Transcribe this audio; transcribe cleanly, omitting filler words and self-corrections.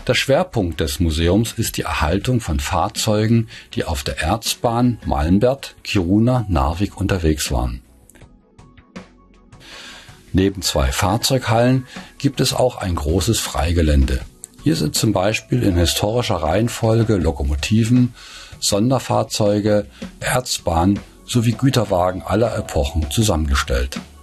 Der Schwerpunkt des Museums ist die Erhaltung von Fahrzeugen, die auf der Erzbahn Malmberget-Kiruna-Narvik unterwegs waren. Neben 2 Fahrzeughallen gibt es auch ein großes Freigelände. Hier sind zum Beispiel in historischer Reihenfolge Lokomotiven, Sonderfahrzeuge, Erzbahn sowie Güterwagen aller Epochen zusammengestellt.